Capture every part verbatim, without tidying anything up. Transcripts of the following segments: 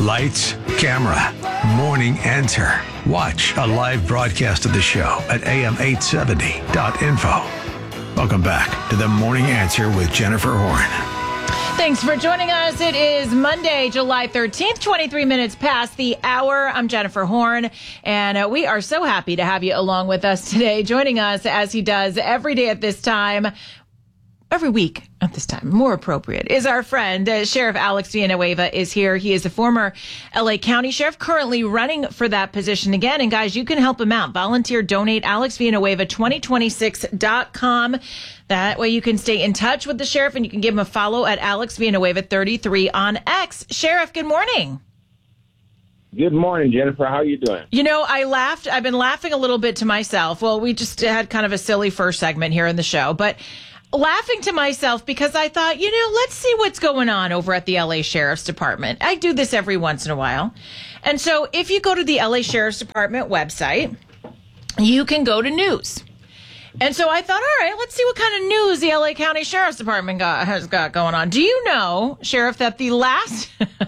Lights, camera, morning answer. Watch a live broadcast of the show at A M eight seventy dot info. Welcome back to the Morning Answer with Jennifer Horn. Thanks for joining us. It is Monday, July thirteenth, twenty-three minutes past the hour. I'm Jennifer Horn, and uh, we are so happy to have you along with us today, joining us as he does every day at this time. Every week at this time, more appropriate, is our friend, uh, Sheriff Alex Villanueva is here. He is a former L A County Sheriff, currently running for that position again. And guys, you can help him out. Volunteer, donate, alex villanueva twenty twenty-six dot com. That way you can stay in touch with the sheriff, and you can give him a follow at Alex Villanueva thirty-three on X. Sheriff, good morning. Good morning, Jennifer. How are you doing? You know, I laughed. I've been laughing a little bit to myself. Well, we just had kind of a silly first segment here in the show, but laughing to myself because I thought, you know, let's see what's going on over at the L A Sheriff's Department. I do this every once in a while. And so if you go to the L A Sheriff's Department website, you can go to news. And so I thought, all right, let's see what kind of news the L A County Sheriff's Department got, has got going on. Do you know, Sheriff, that the last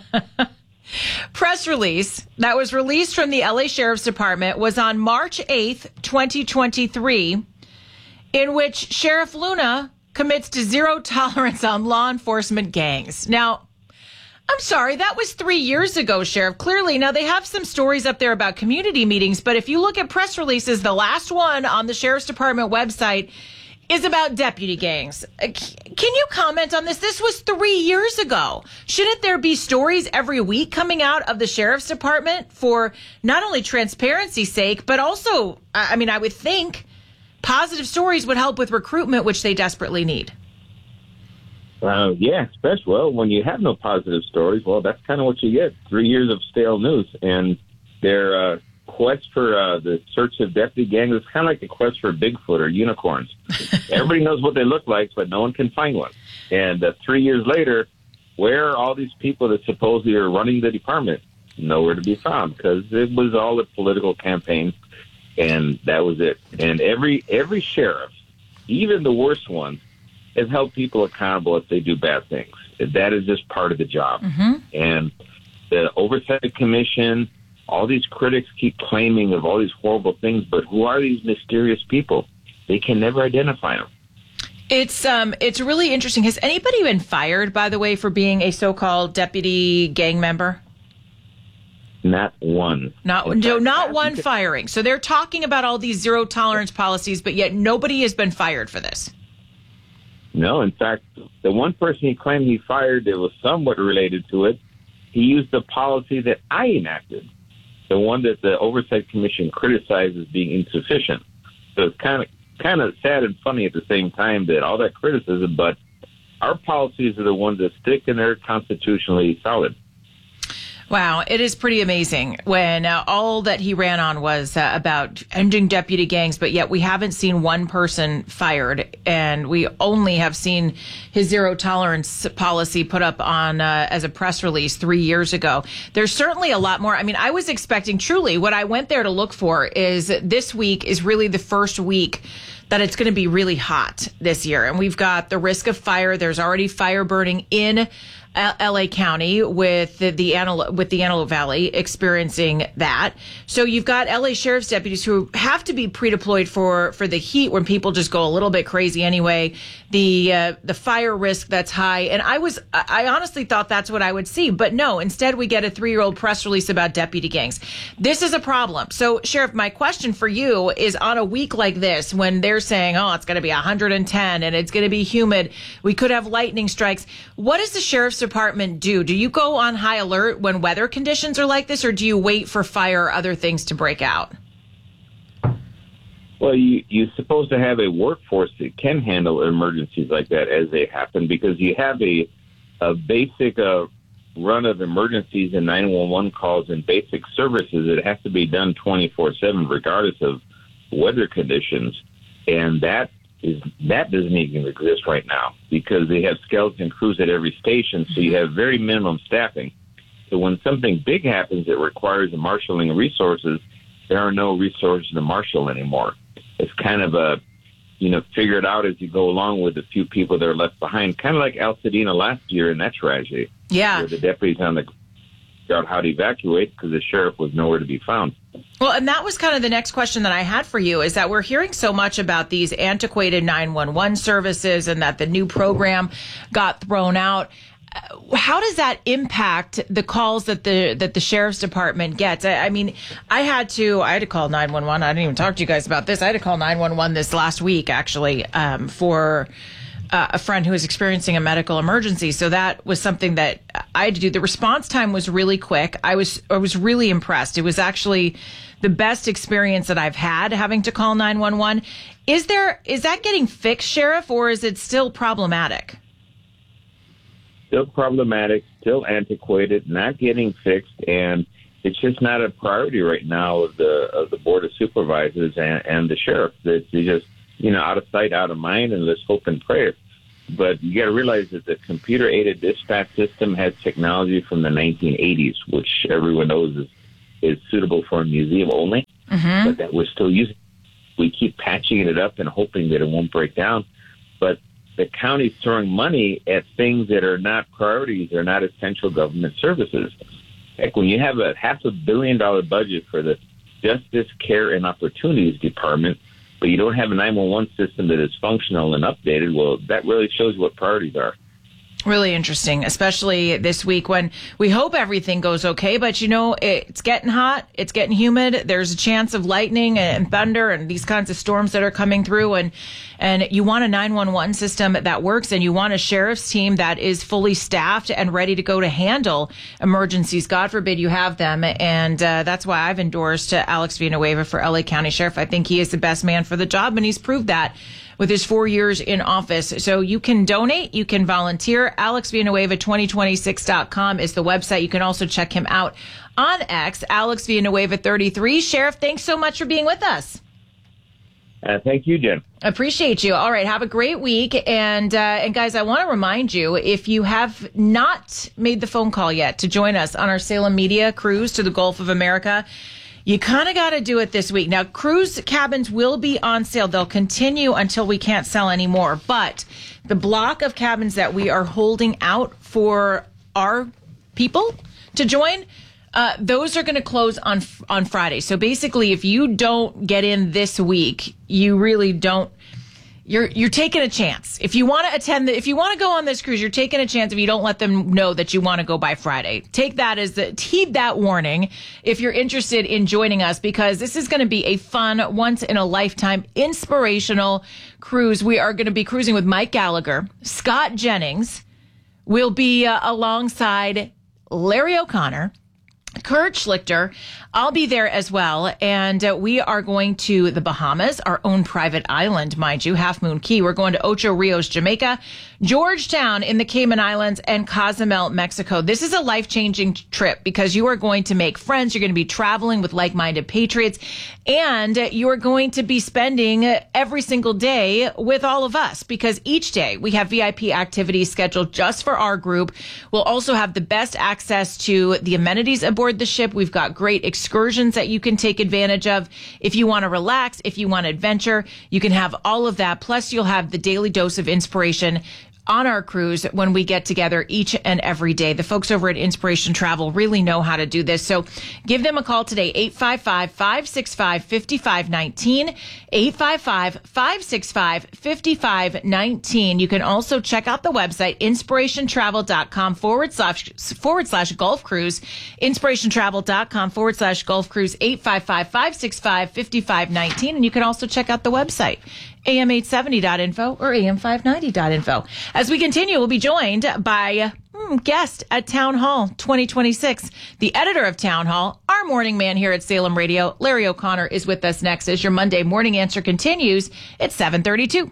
press release that was released from the L A Sheriff's Department was on March eighth, twenty twenty-three, in which Sheriff Luna commits to zero tolerance on law enforcement gangs. Now, I'm sorry, that was three years ago, Sheriff. Clearly, now they have some stories up there about community meetings, but if you look at press releases, the last one on the Sheriff's Department website is about deputy gangs. Can you comment on this? This was three years ago. Shouldn't there be stories every week coming out of the Sheriff's Department for not only transparency's sake, but also, I mean, I would think positive stories would help with recruitment, which they desperately need. Uh, yeah, especially, well, when you have no positive stories, well, that's kind of what you get. Three years of stale news. And their uh, quest for uh, the search of deputy gangs is kind of like the quest for Bigfoot or unicorns. Everybody knows what they look like, but no one can find one. And uh, three years later, where are all these people that supposedly are running the department? Nowhere to be found, because it was all a political campaign. And that was it. And every every sheriff, even the worst ones, has held people accountable if they do bad things. That is just part of the job. Mm-hmm. And the Oversight Commission, all these critics keep claiming of all these horrible things, but who are these mysterious people? They can never identify them. It's um, it's really interesting. Has anybody been fired, by the way, for being a so-called deputy gang member? Not one. Not In no, fact, not I one think- firing. So they're talking about all these zero tolerance policies, but yet nobody has been fired for this. No, in fact, the one person he claimed he fired that was somewhat related to it, he used the policy that I enacted, the one that the Oversight Commission criticized as being insufficient. So it's kind of kind of sad and funny at the same time that all that criticism, but our policies are the ones that stick and they're constitutionally solid. Wow, it is pretty amazing when uh, all that he ran on was uh, about ending deputy gangs, but yet we haven't seen one person fired, and we only have seen his zero tolerance policy put up on uh, as a press release three years ago. There's certainly a lot more. I mean, I was expecting truly what I went there to look for is this week is really the first week that it's going to be really hot this year, and we've got the risk of fire. There's already fire burning in L A County with the, the Antelope, with the Antelope Valley experiencing that. So you've got L A sheriff's deputies who have to be pre-deployed for, for the heat when people just go a little bit crazy anyway. The uh, the fire risk that's high, and I was I honestly thought that's what I would see, but no. Instead, we get a three-year-old press release about deputy gangs. This is a problem. So, Sheriff, my question for you is: on a week like this, when they're saying, "Oh, it's going to be one hundred ten and it's going to be humid, we could have lightning strikes," what does the sheriff's department do? Do you go on high alert when weather conditions are like this, or do you wait for fire or other things to break out? Well, you, you're supposed to have a workforce that can handle emergencies like that as they happen, because you have a, a basic uh, run of emergencies and nine one one calls and basic services that have to be done twenty-four seven regardless of weather conditions. And that is that doesn't even exist right now because they have skeleton crews at every station, so you have very minimum staffing. So when something big happens that requires the marshaling of resources, there are no resources to marshal anymore. It's kind of a, you know, figure it out as you go along with the few people that are left behind, kind of like Altadena last year in that tragedy. Yeah. Where the deputies on the figure out how to evacuate because the sheriff was nowhere to be found. Well, and that was kind of the next question that I had for you, is that we're hearing so much about these antiquated nine one one services and that the new program got thrown out. How does that impact the calls that the that the sheriff's department gets? I, I mean, I had to I had to call nine one one. I didn't even talk to you guys about this. I had to call nine one one this last week, actually, um, for uh, a friend who was experiencing a medical emergency. So that was something that I had to do. The response time was really quick. I was I was really impressed. It was actually the best experience that I've had having to call nine one one. Is there is that getting fixed, Sheriff, or is it still problematic? Still problematic, still antiquated, not getting fixed, and it's just not a priority right now of the of the Board of Supervisors and, and the sheriff. That they just, you know, out of sight, out of mind, and let's hope and pray. But you got to realize that the computer-aided dispatch system has technology from the nineteen eighties, which everyone knows is, is suitable for a museum only, mm-hmm. but that we're still using. We keep patching it up and hoping that it won't break down, but the county's throwing money at things that are not priorities, or not essential government services. Like when you have a half a billion dollar budget for the Justice, Care, and Opportunities Department, but you don't have a nine one one system that is functional and updated, well, that really shows what priorities are. Really interesting, especially this week when we hope everything goes okay. But, you know, it's getting hot. It's getting humid. There's a chance of lightning and thunder and these kinds of storms that are coming through. And and you want a nine one one system that works, and you want a sheriff's team that is fully staffed and ready to go to handle emergencies. God forbid you have them. And uh, that's why I've endorsed uh, Alex Villanueva for L A County Sheriff. I think he is the best man for the job, and he's proved that with his four years in office. So you can donate, you can volunteer. Alex Villanueva twenty twenty-six dot com is the website. You can also check him out on X, Alex Villanueva thirty-three. Sheriff, thanks so much for being with us. Uh, thank you, Jen. Appreciate you. All right, have a great week. And uh, and guys, I want to remind you, if you have not made the phone call yet to join us on our Salem Media cruise to the Gulf of America, you kind of got to do it this week. Now, cruise cabins will be on sale. They'll continue until we can't sell anymore. But the block of cabins that we are holding out for our people to join, uh, those are going to close on on Friday. So basically, if you don't get in this week, you really don't. You're you're taking a chance. If you want to attend, the, if you want to go on this cruise, you're taking a chance if you don't let them know that you want to go by Friday. Take that as the, heed that warning if you're interested in joining us, because this is going to be a fun, once in a lifetime, inspirational cruise. We are going to be cruising with Mike Gallagher. Scott Jennings will be uh, alongside Larry O'Connor, Kurt Schlichter. I'll be there as well. And uh, we are going to the Bahamas, our own private island, mind you, Half Moon Key. We're going to Ocho Rios, Jamaica, Georgetown in the Cayman Islands, and Cozumel, Mexico. This is a life-changing trip because you are going to make friends. You're going to be traveling with like-minded patriots, and you are going to be spending every single day with all of us, because each day we have V I P activities scheduled just for our group. We'll also have the best access to the amenities aboard the ship. We've got great excursions that you can take advantage of. If you want to relax, if you want to adventure, you can have all of that. Plus, you'll have the daily dose of inspiration on our cruise when we get together each and every day. The folks over at Inspiration Travel really know how to do this. So give them a call today, eight five five, five six five, five five one nine, eight five five, five six five, five five one nine. You can also check out the website, inspirationtravel.com forward slash forward slash Gulf Cruise, inspirationtravel.com forward slash Gulf Cruise, eight five five, five six five, five five one nine. And you can also check out the website, A M eight seventy dot info or A M five ninety dot info. As we continue, we'll be joined by hmm, guest at Town Hall twenty twenty-six, the editor of Town Hall, our morning man here at Salem Radio. Larry O'Connor is with us next as your Monday morning answer continues at seven thirty-two.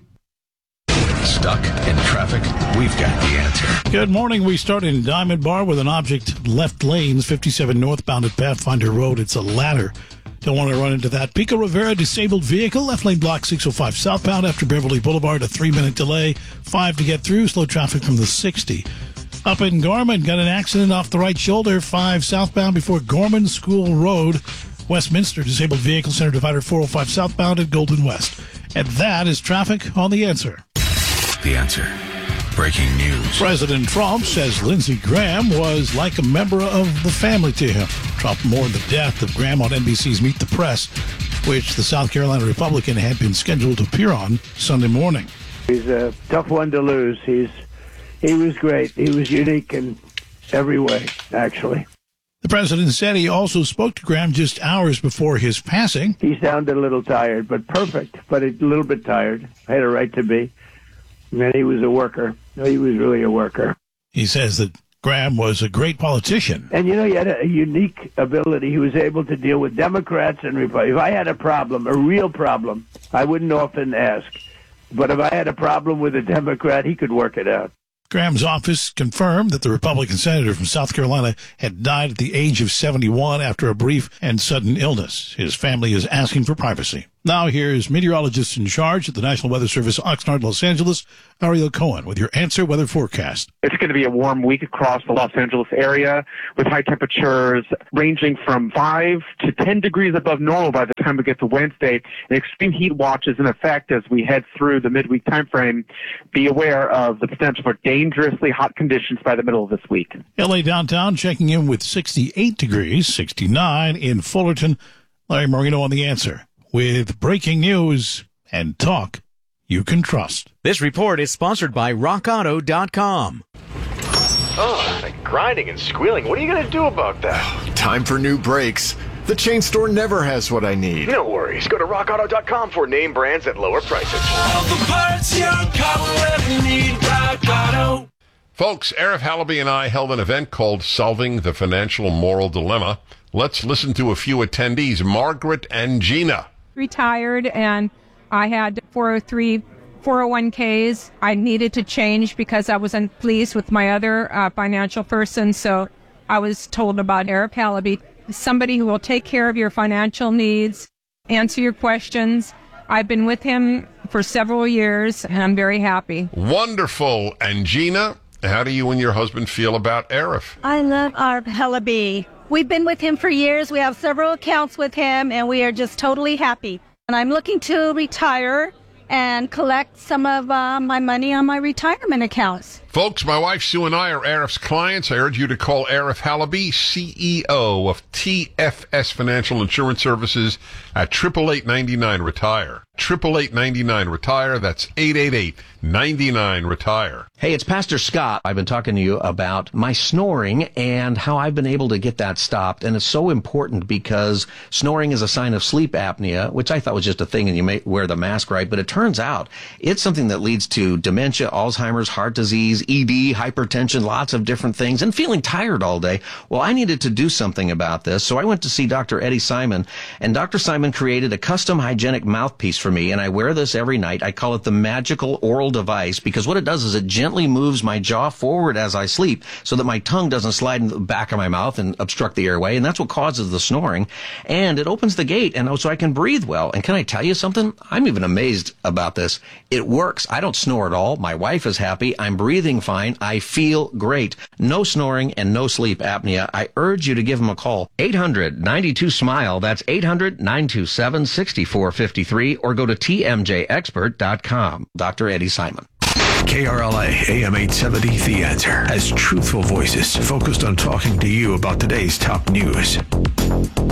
Stuck in traffic? We've got the answer. Good morning. We start in Diamond Bar with an object left lanes, fifty-seven northbound at Pathfinder Road. It's a ladder. Don't want to run into that. Pico Rivera, disabled vehicle, left lane block six oh five southbound after Beverly Boulevard, a three-minute delay, five to get through, slow traffic from the sixty. Up in Gorman, got an accident off the right shoulder, five southbound before Gorman School Road. Westminster, disabled vehicle, center divider four oh five southbound at Golden West. And that is traffic on The Answer. The Answer. breaking news. President Trump says Lindsey Graham was like a member of the family to him. Trump mourned the death of Graham on N B C's Meet the Press, which the South Carolina Republican had been scheduled to appear on Sunday morning. He's a tough one to lose. He's He was great. He was unique in every way, actually. The president said he also spoke to Graham just hours before his passing. He sounded a little tired, but perfect, but a little bit tired. Had a right to be. And he was a worker. He was really a worker. He says that Graham was a great politician. And, you know, he had a unique ability. He was able to deal with Democrats and Republicans. If I had a problem, a real problem, I wouldn't often ask. But if I had a problem with a Democrat, he could work it out. Graham's office confirmed that the Republican senator from South Carolina had died at the age of seventy-one after a brief and sudden illness. His family is asking for privacy. Now here's meteorologist in charge at the National Weather Service, Oxnard, Los Angeles, Ariel Cohen, with your Answer Weather forecast. It's going to be a warm week across the Los Angeles area with high temperatures ranging from five to ten degrees above normal by the time we get to Wednesday. An extreme heat watch is in effect as we head through the midweek time frame. Be aware of the potential for dangerously hot conditions by the middle of this week. L A downtown checking in with sixty-eight degrees, sixty-nine in Fullerton. Larry Marino on The Answer with breaking news and talk you can trust. This report is sponsored by rock auto dot com. Oh, that grinding and squealing. What are you going to do about that? Time for new brakes. The chain store never has what I need. No worries. Go to rock auto dot com for name brands at lower prices. All the parts your car will ever need, Rock Auto. Folks, Arif Halaby and I held an event called Solving the Financial Moral Dilemma. Let's listen to a few attendees, Margaret and Gina. Retired, and I had four oh three, four oh one k's. I needed to change because I wasn't pleased with my other uh, financial person, so I was told about Arif Halaby, somebody who will take care of your financial needs, answer your questions. I've been with him for several years, and I'm very happy. Wonderful. And Gina, how do you and your husband feel about Arif? I love Arif Halaby. We've been with him for years. We have several accounts with him, and we are just totally happy. And I'm looking to retire and collect some of uh, my money on my retirement accounts. Folks, my wife Sue and I are Arif's clients. I urge you to call Arif Halaby, C E O of T F S Financial Insurance Services, at eight eight eight, nine nine, retire. eight eight eight, nine nine, retire. That's eight eight eight, nine nine, retire. Hey, it's Pastor Scott. I've been talking to you about my snoring and how I've been able to get that stopped. And it's so important because snoring is a sign of sleep apnea, which I thought was just a thing and you may wear the mask right. But it turns out it's something that leads to dementia, Alzheimer's, heart disease, E D, hypertension, lots of different things, and feeling tired all day. Well, I needed to do something about this. So I went to see Doctor Eddie Simon, and Doctor Simon created a custom hygienic mouthpiece for me. And I wear this every night. I call it the magical oral device because what it does is it gently moves my jaw forward as I sleep so that my tongue doesn't slide in the back of my mouth and obstruct the airway. And that's what causes the snoring. And it opens the gate and so I can breathe well. And can I tell you something? I'm even amazed about this. It works. I don't snore at all. My wife is happy. I'm breathing fine. I feel great. No snoring and no sleep apnea. I urge you to give them a call. eight hundred, nine two, SMILE. That's eight hundred, nine two seven, six four five three or go to T M J expert dot com. Doctor Eddie Simon. K R L A A M eight seventy, The Answer, has truthful voices focused on talking to you about today's top news.